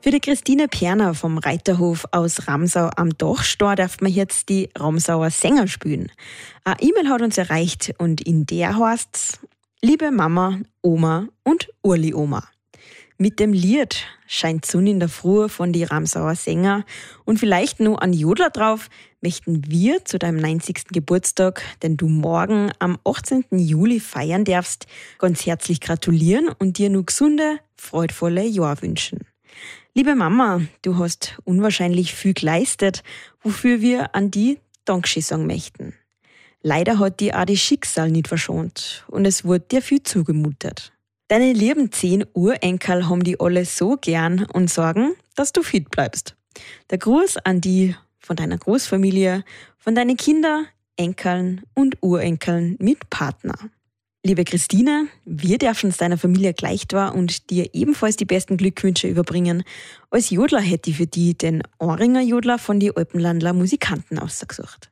Für die Christine Perner vom Reiterhof aus Ramsau am Dachstor darf man jetzt die Ramsauer Sänger spielen. Eine E-Mail hat uns erreicht und in der heißt's: Liebe Mama, Oma und Urli-Oma. Mit dem Lied scheint Sonne in der Früh von die Ramsauer Sänger und vielleicht noch ein Jodler drauf, möchten wir zu deinem 90. Geburtstag, den du morgen am 18. Juli feiern darfst, ganz herzlich gratulieren und dir nur gesunde, freudvolle Jahre wünschen. Liebe Mama, du hast unwahrscheinlich viel geleistet, wofür wir an die Dankeschön sagen möchten. Leider hat die auch das Schicksal nicht verschont und es wurde dir viel zugemutet. Deine lieben 10 Urenkel haben die alle so gern und sagen, dass du fit bleibst. Der Gruß an die von deiner Großfamilie, von deinen Kindern, Enkeln und Urenkeln mit Partner. Liebe Christine, wir dürfen es deiner Familie gleich tun und dir ebenfalls die besten Glückwünsche überbringen. Als Jodler hätte ich für dich den Ohringer Jodler von die Alpenlandler Musikanten ausgesucht.